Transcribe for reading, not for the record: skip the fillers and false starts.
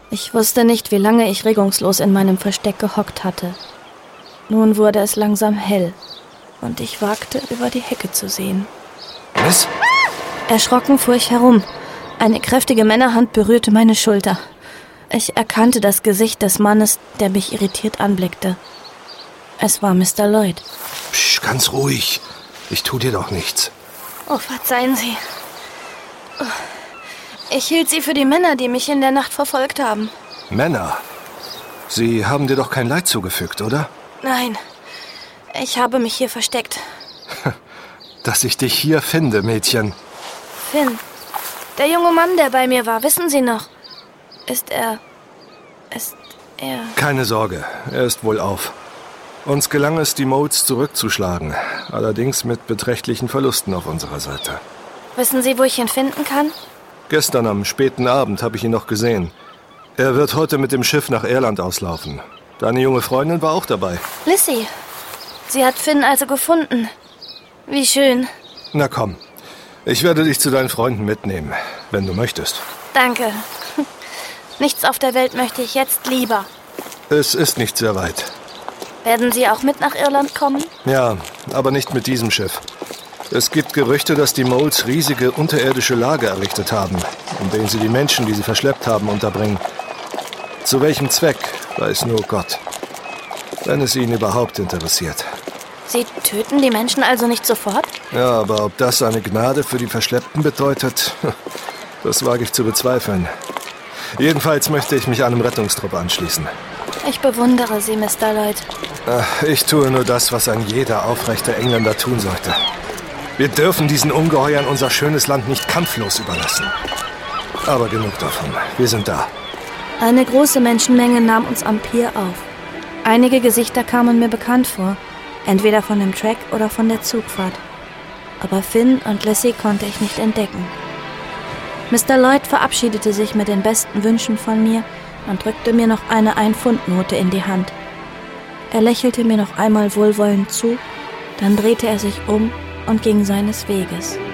Ich wusste nicht, wie lange ich regungslos in meinem Versteck gehockt hatte. Nun wurde es langsam hell und ich wagte, über die Hecke zu sehen. Was? Erschrocken fuhr ich herum. Eine kräftige Männerhand berührte meine Schulter. Ich erkannte das Gesicht des Mannes, der mich irritiert anblickte. Es war Mr. Lloyd. Psch, ganz ruhig. Ich tu dir doch nichts. Oh, verzeihen Sie. Ich hielt Sie für die Männer, die mich in der Nacht verfolgt haben. Männer? Sie haben dir doch kein Leid zugefügt, oder? Nein, ich habe mich hier versteckt. Dass ich dich hier finde, Mädchen. Finn, der junge Mann, der bei mir war, wissen Sie noch? Ist er... Keine Sorge, er ist wohlauf. Uns gelang es, die Moles zurückzuschlagen. Allerdings mit beträchtlichen Verlusten auf unserer Seite. Wissen Sie, wo ich ihn finden kann? Gestern am späten Abend habe ich ihn noch gesehen. Er wird heute mit dem Schiff nach Irland auslaufen. Deine junge Freundin war auch dabei. Lissy. Sie hat Finn also gefunden. Wie schön. Na komm, ich werde dich zu deinen Freunden mitnehmen, wenn du möchtest. Danke. Nichts auf der Welt möchte ich jetzt lieber. Es ist nicht sehr weit. Werden Sie auch mit nach Irland kommen? Ja, aber nicht mit diesem Schiff. Es gibt Gerüchte, dass die Moles riesige unterirdische Lager errichtet haben, in denen sie die Menschen, die sie verschleppt haben, unterbringen. Zu welchem Zweck, weiß nur Gott. Wenn es ihn überhaupt interessiert. Sie töten die Menschen also nicht sofort? Ja, aber ob das eine Gnade für die Verschleppten bedeutet, das wage ich zu bezweifeln. Jedenfalls möchte ich mich einem Rettungstrupp anschließen. Ich bewundere Sie, Mr. Lloyd. Ich tue nur das, was ein jeder aufrechte Engländer tun sollte. Wir dürfen diesen Ungeheuern unser schönes Land nicht kampflos überlassen. Aber genug davon. Wir sind da. Eine große Menschenmenge nahm uns am Pier auf. Einige Gesichter kamen mir bekannt vor. Entweder von dem Track oder von der Zugfahrt. Aber Finn und Lissy konnte ich nicht entdecken. Mr. Lloyd verabschiedete sich mit den besten Wünschen von mir und drückte mir noch eine 1-Pfund-Note in die Hand. Er lächelte mir noch einmal wohlwollend zu, dann drehte er sich um und ging seines Weges.